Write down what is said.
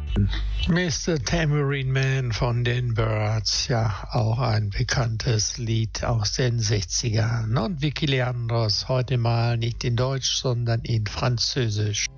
Mr. Tambourine Man von den Byrds, ja, auch ein bekanntes Lied aus den 60ern. Und Vicky Leandros heute mal nicht in Deutsch, sondern in Französisch.